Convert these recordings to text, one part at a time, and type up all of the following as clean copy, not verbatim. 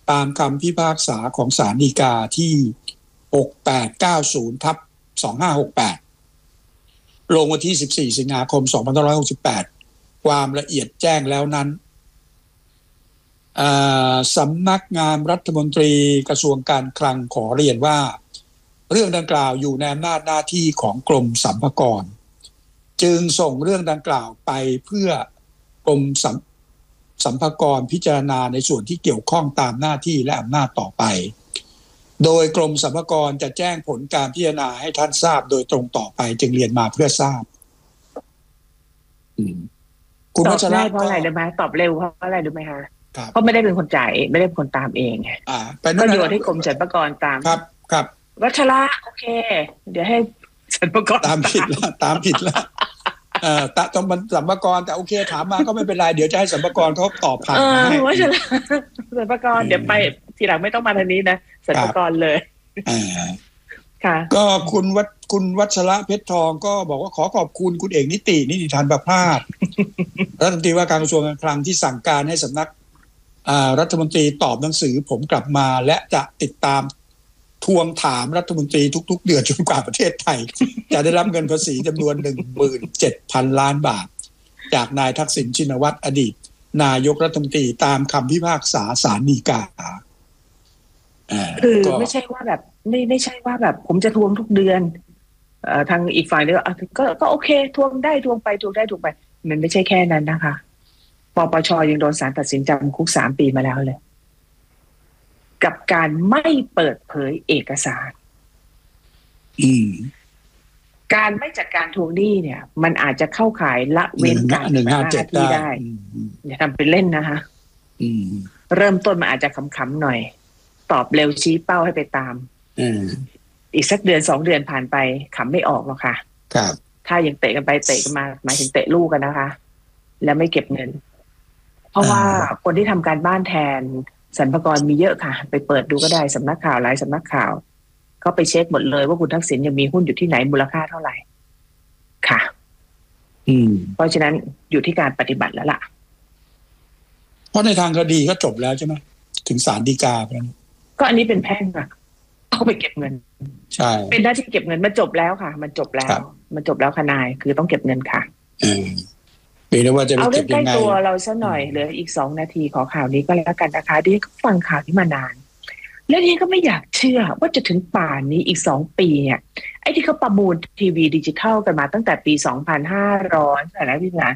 ตามคำพิพากษาของศาลฎีกาที่6890/2568ลงวันที่14สิงหาคม2568ความละเอียดแจ้งแล้วนั้นสำนักงานรัฐมนตรีกระทรวงการคลังขอเรียนว่าเรื่องดังกล่าวอยู่ในอำนาจหน้าที่ของกรมสรรพากรจึงส่งเรื่องดังกล่าวไปเพื่อกรมสรรพากรพิจารณาในส่วนที่เกี่ยวข้องตามหน้าที่และอำนาจต่อไปโดยกรมสรรพากรจะแจ้งผลการพิจารณาให้ท่านทราบโดยตรงต่อไปจึงเรียนมาเพื่อทราบคุณวัชระเพราะอะไรรู้ไหมตอบเร็วเพราะอะไรรู้ไหมคะเพราะไม่ได้เป็นคนจ่ายไม่ได้เป็นคนตามเองก็โยนให้กรมสรรพากรตามครับวัชระโอเคเดี๋ยวให้สรรพากรตามผิดแล้วต้องมันสรรพากรแต่โอเคถามมาก็ไม่เป็นไรเดี๋ยวจะให้สรรพากรเขาตอบผ่านให้วัชระสรรพากรเดี๋ยวไปทีหลังไม่ต้องมาทางนี้นะสรรพากรเลยค่ะก็คุณวัชระเพชรทองก็บอกว่าขอขอบคุณคุณเอกนิติธานประภาสรัฐมนตรีว่าการกระทรวงการคลังที่สั่งการให้สำนักรัฐมนตรีตอบหนังสือผมกลับมาและจะติดตามทวงถามรัฐมนตรีทุกๆเดือนจนกว่าประเทศไทยจะได้รับเงินภาษีจำนวน 17,000 ล้านบาทจากนายทักษิณชินวัตรอดีตนายกรัฐมนตรีตามคำพิพากษาศาลฎีกาคือไม่ใช่ว่าแบบไม่ใช่ว่าแบบผมจะทวงทุกเดือนทางอีกฝ่ายเลยก็โอเคทวงได้ทวงไปมันไม่ใช่แค่นั้นนะคะปปช.ยังโดนศาลตัดสินจำคุก3 ปีมาแล้วเลยกับการไม่เปิดเผยเอกสารการไม่จัดการทวงหนี้เนี่ยมันอาจจะเข้าข่ายละเว้นการปฏิบัติหน้าที่ได้อย่าทำเป็นเล่นนะคะเริ่มต้นมันอาจจะขำๆหน่อยตอบเร็วชี้เป้าให้ไปตามอีกสักเดือน2 เดือนผ่านไปขำไม่ออกหรอกค่ะครับถ้ายังเตะกันไปเตะกันมาหมายถึงเตะลูกกันนะคะแล้วไม่เก็บเงินเพราะว่าคนที่ทำการบ้านแทนสรรพากรมีเยอะค่ะไปเปิดดูก็ได้สำนักข่าวหลายสำนักข่าวเขาไปเช็คหมดเลยว่าคุณทักษิณยังมีหุ้นอยู่ที่ไหนมูลค่าเท่าไหร่ค่ะเพราะฉะนั้นอยู่ที่การปฏิบัติแล้วล่ะเพราะในทางคดีก็จบแล้วใช่ไหมถึงศาลฎีกาไปแล้วก็อันนี้เป็นแพ่งค่ะเอาไปเก็บเงินใช่เป็นหน้าที่เก็บเงินมันจบแล้วค่ะมันจบแล้วค่ะนายคือต้องเก็บเงินค่ะเอาเรื่องใกล้ตัวเราซะหน่อยเหลืออีก2 นาทีขอข่าวนี้ก็แล้วกันนะคะดิฉันก็ฟังข่าวที่มานานแล้วดิฉันก็ไม่อยากเชื่อว่าจะถึงป่านนี้อีก2 ปีเนี่ยไอ้ที่เขาประมูลทีวีดิจิทัลกันมาตั้งแต่ปี2,500อะไรนะพี่นะ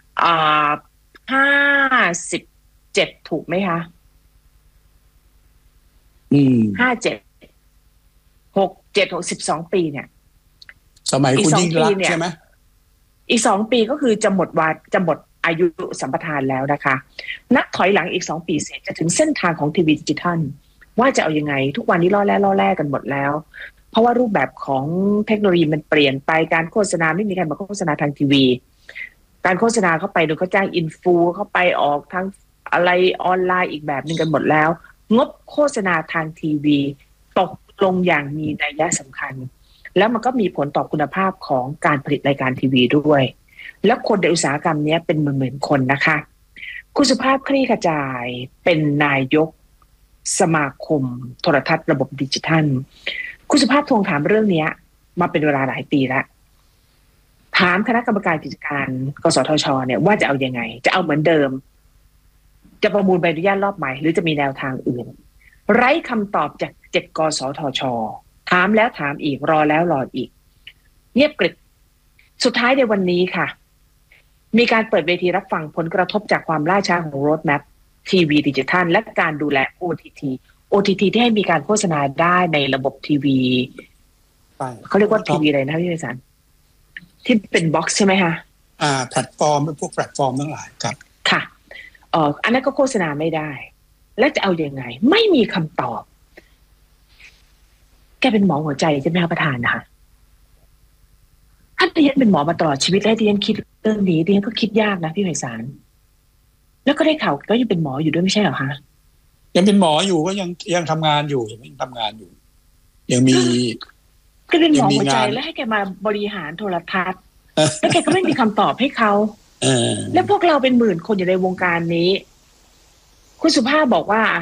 57ถูกไหมคะ57 12 ปีเนี่ยสมัยคุณยิ่งรักใช่ไหมอีก2 ปีก็คือจะหมดอายุสัมปทานแล้วนะคะนับถอยหลังอีก2 ปีเสร็จจะถึงเส้นทางของทีวีดิจิทัลว่าจะเอายังไงทุกวันนี้ล่อแร่กันหมดแล้วเพราะว่ารูปแบบของเทคโนโลยีมันเปลี่ยนไปการโฆษณาไม่มีใครมาโฆษณาทางทีวีการโฆษณาเข้าไปโดยเขาจ้างอินฟูเข้าไปออกทางอะไรออนไลน์อีกแบบนึงกันหมดแล้วงบโฆษณาทางทีวีตกลงอย่างมีนัยสำคัญแล้วมันก็มีผลต่อคุณภาพของการผลิตรายการทีวีด้วยแล้วคนในอุตสาหกรรมนี้เป็นหมื่นคนนะคะคุณสุภาพคลี่ขจายเป็นนายกสมาคมโทรทัศน์ระบบดิจิทัลคุณสุภาพทวงถามเรื่องนี้มาเป็นเวลาหลายปีแล้วถามคณะกรรมการกิจการกสทช.เนี่ยว่าจะเอายังไงจะเอาเหมือนเดิมจะประมูลใบอนุญาตรอบใหม่หรือจะมีแนวทางอื่นไร้คำตอบจาก7 กสทช.ถามแล้วถามอีกรอแล้วรออีกเงียบกริบสุดท้ายในวันนี้ค่ะมีการเปิดเวทีรับฟังผลกระทบจากความล่าช้าของโรดแมพทีวีดิจิทัลและการดูแล OTT ที่ให้มีการโฆษณาได้ในระบบทีวีเขาเรียกว่าทีวีอะไรนะพี่วิสันที่เป็นบ็อกซ์ใช่ไหมคะแพลตฟอร์มพวกแพลตฟอร์มทั้งหลายครับค่ะอันนั้นก็โฆษณาไม่ได้แล้วจะเอายังไงไม่มีคำตอบแกเป็นหมอหัวใจใช่ไหมคะประธานนะคะถ้าดิฉันเป็นหมอมาตลอดชีวิตแล้วดิฉันคิดเรื่องนี้ดิฉันก็คิดยากนะพี่ไพศาลแล้วก็ได้ข่าวก็ยังเป็นหมออยู่ด้วยไม่ใช่เหรอคะยังเป็นหมออยู่ก็ยังทำงานอยู่ยังทำงานอยู่ยังมีก็เป็นหมอหัวใจแล้วให้แกมาบริหารโทรทัศน์แล้วแกก็ไม่มีคำตอบให้เขาแล้วพวกเราเป็นหมื่นคนอยู่ในวงการนี้คุณสุภาพบอกว่า